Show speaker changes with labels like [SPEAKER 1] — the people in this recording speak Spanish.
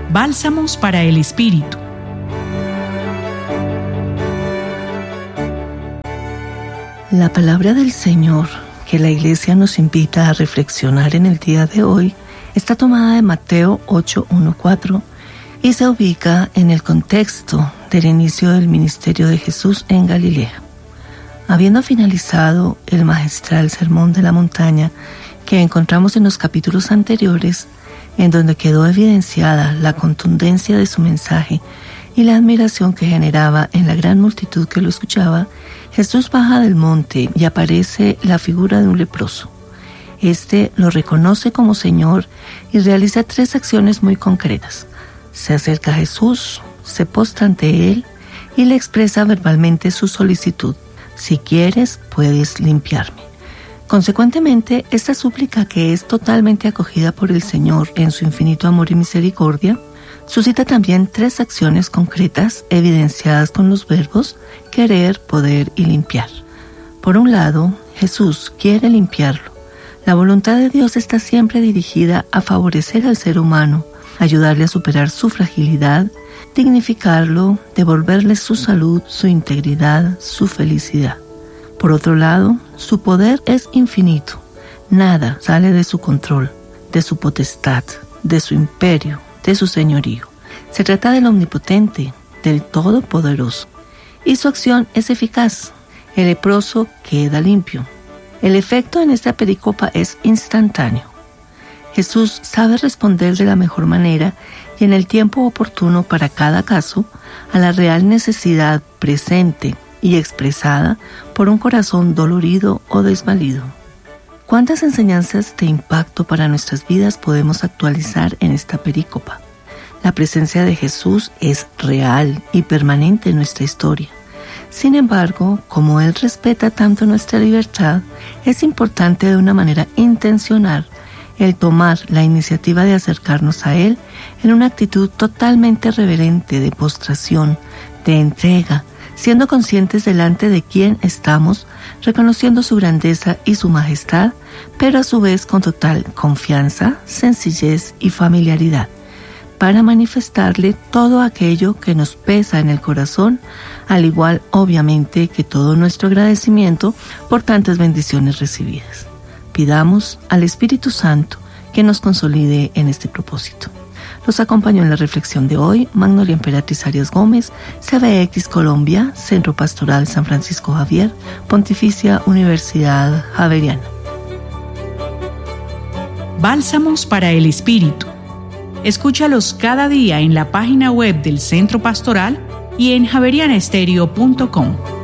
[SPEAKER 1] Bálsamos para el Espíritu.
[SPEAKER 2] La palabra del Señor que la Iglesia nos invita a reflexionar en el día de hoy está tomada de Mateo 8:1-4 y se ubica en el contexto del inicio del ministerio de Jesús en Galilea. Habiendo finalizado el magistral Sermón de la Montaña que encontramos en los capítulos anteriores, en donde quedó evidenciada la contundencia de su mensaje y la admiración que generaba en la gran multitud que lo escuchaba, Jesús baja del monte y aparece la figura de un leproso. Este lo reconoce como Señor y realiza 3 acciones muy concretas. Se acerca a Jesús, se postra ante Él y le expresa verbalmente su solicitud. Si quieres, puedes limpiarme. Consecuentemente, esta súplica, que es totalmente acogida por el Señor en su infinito amor y misericordia, suscita también 3 acciones concretas evidenciadas con los verbos querer, poder y limpiar. Por un lado, Jesús quiere limpiarlo. La voluntad de Dios está siempre dirigida a favorecer al ser humano, ayudarle a superar su fragilidad, dignificarlo, devolverle su salud, su integridad, su felicidad. Por otro lado, su poder es infinito. Nada sale de su control, de su potestad, de su imperio, de su señorío. Se trata del omnipotente, del todopoderoso. Y su acción es eficaz. El leproso queda limpio. El efecto en esta pericopa es instantáneo. Jesús sabe responder de la mejor manera y en el tiempo oportuno para cada caso a la real necesidad presente y expresada por un corazón dolorido o desvalido. ¿Cuántas enseñanzas de impacto para nuestras vidas podemos actualizar en esta perícopa? La presencia de Jesús es real y permanente en nuestra historia. Sin embargo, como Él respeta tanto nuestra libertad, es importante de una manera intencional el tomar la iniciativa de acercarnos a Él en una actitud totalmente reverente de postración, de entrega, siendo conscientes delante de quién estamos, reconociendo su grandeza y su majestad, pero a su vez con total confianza, sencillez y familiaridad, para manifestarle todo aquello que nos pesa en el corazón, al igual obviamente que todo nuestro agradecimiento por tantas bendiciones recibidas. Pidamos al Espíritu Santo que nos consolide en este propósito. Los acompañó en la reflexión de hoy Magnolia Emperatriz Arias Gómez, CBX Colombia, Centro Pastoral San Francisco Javier, Pontificia Universidad Javeriana.
[SPEAKER 1] Bálsamos para el Espíritu. Escúchalos cada día en la página web del Centro Pastoral y en javerianestereo.com.